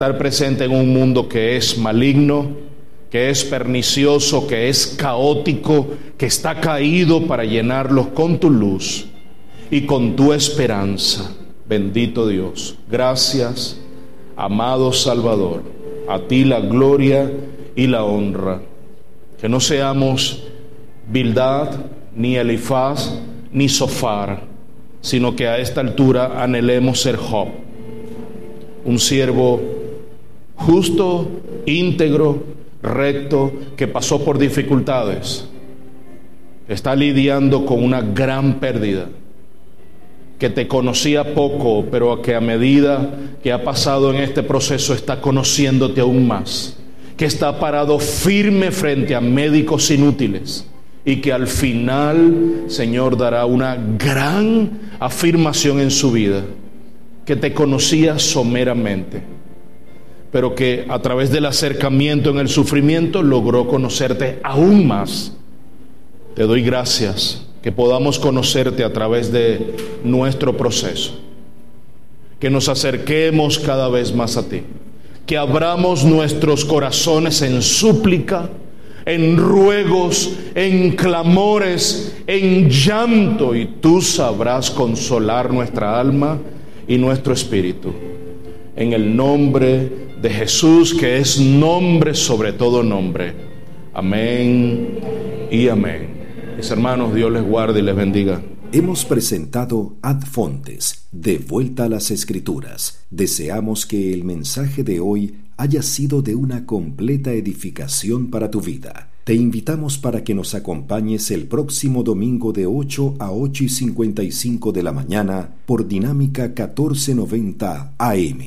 estar presente en un mundo que es maligno, que es pernicioso, que es caótico, que está caído, para llenarlos con tu luz y con tu esperanza. Bendito Dios. Gracias, amado Salvador. A ti la gloria y la honra. Que no seamos Bildad, ni Elifaz, ni Sofar, sino que a esta altura anhelemos ser Job, un siervo justo, íntegro, recto, que pasó por dificultades, está lidiando con una gran pérdida, que te conocía poco, pero que a medida que ha pasado en este proceso está conociéndote aún más, que está parado firme frente a médicos inútiles, y que al final, Señor, dará una gran afirmación en su vida, que te conocía someramente, pero que a través del acercamiento en el sufrimiento logró conocerte aún más. Te doy gracias que podamos conocerte a través de nuestro proceso, que nos acerquemos cada vez más a ti, que abramos nuestros corazones en súplica, en ruegos, en clamores, en llanto, y tú sabrás consolar nuestra alma y nuestro espíritu. En el nombre de Jesús, que es nombre sobre todo nombre. Amén y amén. Mis hermanos, Dios les guarde y les bendiga. Hemos presentado Ad Fontes, de vuelta a las Escrituras. Deseamos que el mensaje de hoy haya sido de una completa edificación para tu vida. Te invitamos para que nos acompañes el próximo domingo de 8 a 8:55 de la mañana por Dinámica 1490 AM.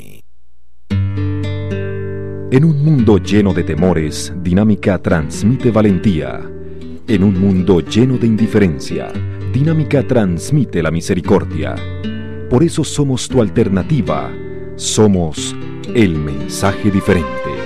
En un mundo lleno de temores, Dinámica transmite valentía. En un mundo lleno de indiferencia, Dinámica transmite la misericordia. Por eso somos tu alternativa. Somos el mensaje diferente.